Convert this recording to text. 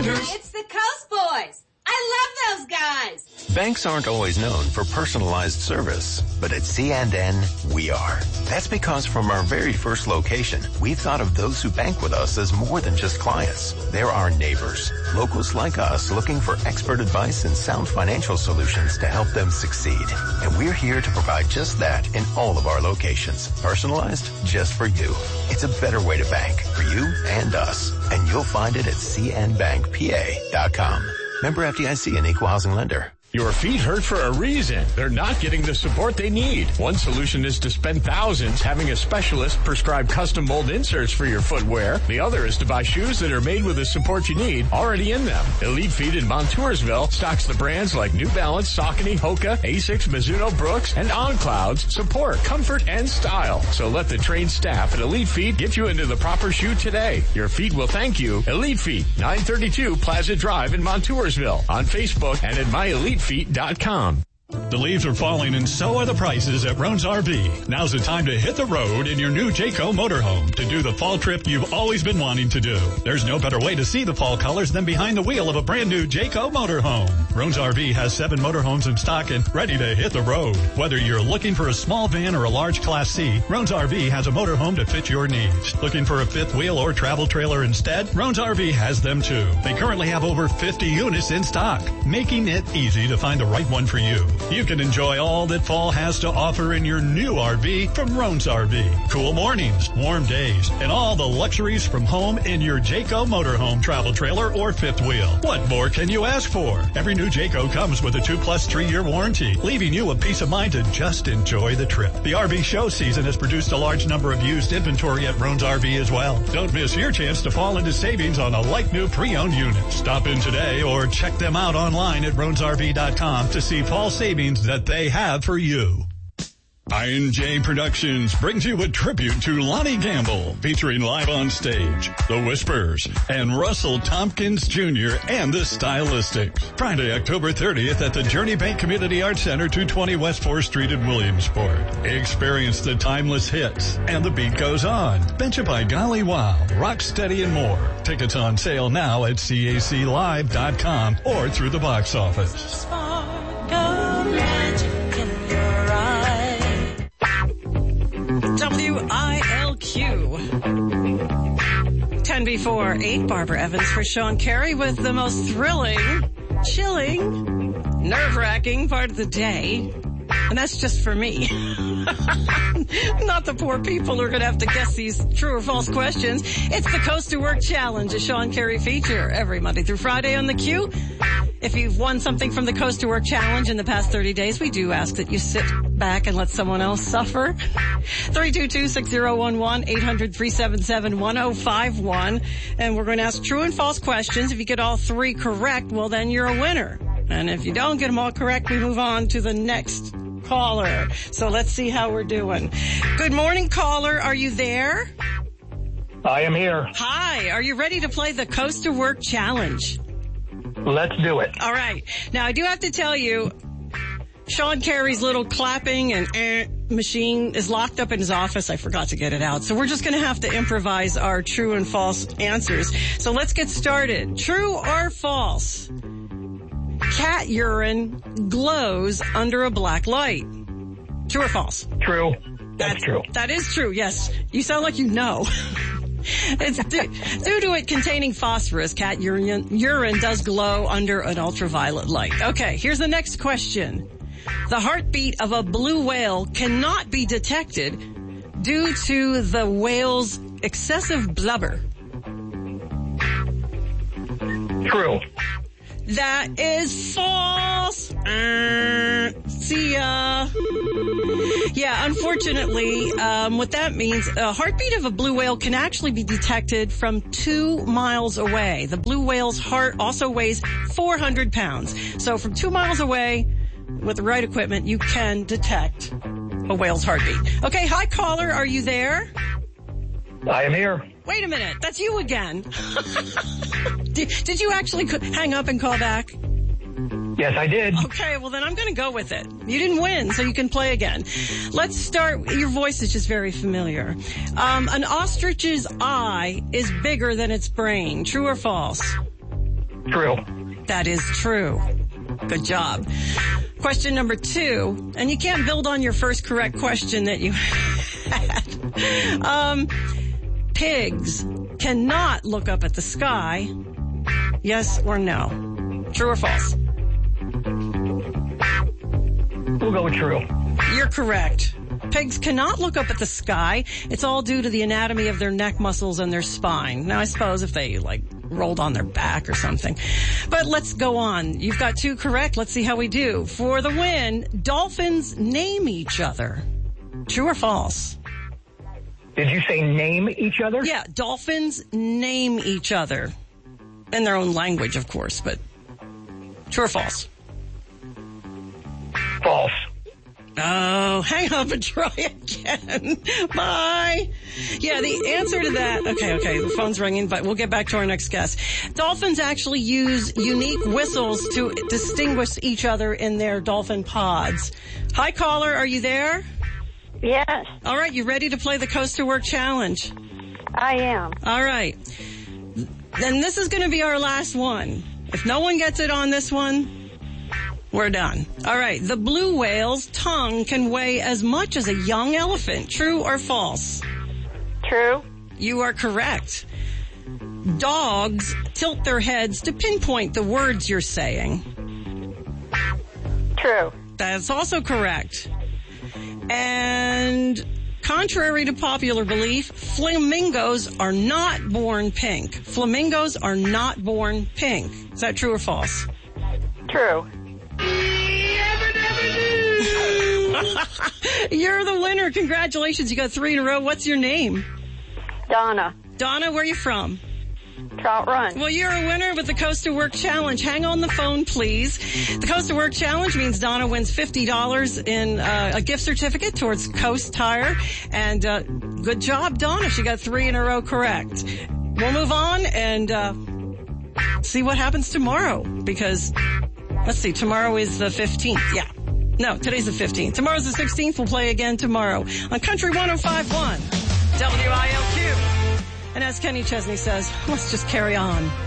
lenders. It's the Coast Boys. I love those guys. Banks aren't always known for personalized service, but at C&N, we are. That's because from our very first location, we've thought of those who bank with us as more than just clients. They're our neighbors, locals like us looking for expert advice and sound financial solutions to help them succeed. And we're here to provide just that in all of our locations. Personalized just for you. It's a better way to bank for you and us. And you'll find it at cnbankpa.com. Member FDIC and equal housing lender. Your feet hurt for a reason. They're not getting the support they need. One solution is to spend thousands having a specialist prescribe custom mold inserts for your footwear. The other is to buy shoes that are made with the support you need already in them. Elite Feet in Montoursville stocks the brands like New Balance, Saucony, Hoka, Asics, Mizuno, Brooks, and On Clouds support, comfort, and style. So let the trained staff at Elite Feet get you into the proper shoe today. Your feet will thank you. Elite Feet, 932 Plaza Drive in Montoursville. On Facebook and at myelitefeet.com. The leaves are falling and so are the prices at Roan's RV. Now's the time to hit the road in your new Jayco motorhome to do the fall trip you've always been wanting to do. There's no better way to see the fall colors than behind the wheel of a brand new Jayco motorhome. Roan's RV has 7 motorhomes in stock and ready to hit the road. Whether you're looking for a small van or a large Class C, Roan's RV has a motorhome to fit your needs. Looking for a fifth wheel or travel trailer instead? Roan's RV has them too. They currently have over 50 units in stock, making it easy to find the right one for you. You can enjoy all that fall has to offer in your new RV from Roan's RV. Cool mornings, warm days, and all the luxuries from home in your Jayco motorhome, travel trailer, or fifth wheel. What more can you ask for? Every new Jayco comes with a 2+ 3-year warranty, leaving you a peace of mind to just enjoy the trip. The RV show season has produced a large number of used inventory at Roan's RV as well. Don't miss your chance to fall into savings on a like-new pre-owned unit. Stop in today or check them out online at roansrv.com to see fall savings that they have for you. I&J Productions brings you a tribute to Lonnie Gamble, featuring live on stage, The Whispers, and Russell Tompkins Jr. and the Stylistics. Friday, October 30th at the Journey Bank Community Arts Center, 220 West 4th Street in Williamsport. Experience the timeless hits, and the beat goes on. Betcha by Golly Wow, Rocksteady, and more. Tickets on sale now at caclive.com or through the box office. WILQ. 10 before 8, Barbara Evans for Sean Carey with the most thrilling, chilling, nerve-wracking part of the day. And that's just for me. Not the poor people who are going to have to guess these true or false questions. It's the Coast to Work Challenge, a Sean Carey feature every Monday through Friday on the Q. If you've won something from the Coast to Work Challenge in the past 30 days, we do ask that you sit back and let someone else suffer. 322-6011, 800-377-1051. And we're going to ask true and false questions. If you get all 3 correct, well, then you're a winner. And if you don't get them all correct, we move on to the next caller. So let's see how we're doing. Good morning, caller. Are you there? I am here. Hi. Are you ready to play the Coast to Work Challenge? Let's do it. All right. Now, I do have to tell you, Sean Carey's little clapping and machine is locked up in his office. I forgot to get it out. So we're just going to have to improvise our true and false answers. So let's get started. True or false? Cat urine glows under a black light. True or false? True. That's true. That is true, yes. You sound like you know. It's due to it containing phosphorus, cat urine does glow under an ultraviolet light. Okay, here's the next question. The heartbeat of a blue whale cannot be detected due to the whale's excessive blubber. True. That is false. See ya. Yeah, unfortunately, what that means, a heartbeat of a blue whale can actually be detected from 2 miles away. The blue whale's heart also weighs 400 pounds. So from 2 miles away, with the right equipment, you can detect a whale's heartbeat. Okay, hi caller, are you there? I am here. Wait a minute, that's you again. Did you actually hang up and call back? Yes, I did. Okay, well then I'm going to go with it. You didn't win, so you can play again. Let's start. Your voice is just very familiar. An ostrich's eye is bigger than its brain. True or false? True. That is true. Good job. Question number 2, and you can't build on your first correct question that you had. Pigs cannot look up at the sky. Yes or no? True or false? We'll go with true. You're correct. Pigs cannot look up at the sky. It's all due to the anatomy of their neck muscles and their spine. Now, I suppose if they, rolled on their back or something. But let's go on. You've got 2 correct. Let's see how we do. For the win, dolphins name each other. True or false? Did you say name each other? Yeah, dolphins name each other. In their own language, of course, but true or false? False. Oh, hang up and try again. Bye. Yeah, the answer to that... Okay, the phone's ringing, but we'll get back to our next guest. Dolphins actually use unique whistles to distinguish each other in their dolphin pods. Hi, caller, are you there? Yes, All right, you ready to play the Coast to Work Challenge? I am. All right. Then this is going to be our last one. If no one gets it on this one, we're done. All right. The blue whale's tongue can weigh as much as a young elephant. True or false? True. You are correct. Dogs tilt their heads to pinpoint the words you're saying. True. That's also correct. And contrary to popular belief, flamingos are not born pink. Flamingos are not born pink. Is that true or false? True. You're the winner. Congratulations. You got 3 in a row. What's your name? Donna. Donna, where are you from? Trout Run. Well, you're a winner with the Coast to Work Challenge. Hang on the phone, please. The Coast to Work Challenge means Donna wins $50 in a gift certificate towards Coast Tire. And good job, Donna. She got 3 in a row correct. We'll move on and see what happens tomorrow. Because, let's see, tomorrow is the 15th. Yeah. No, today's the 15th. Tomorrow's the 16th. We'll play again tomorrow on Country 105.1 WILQ. And as Kenny Chesney says, let's just carry on.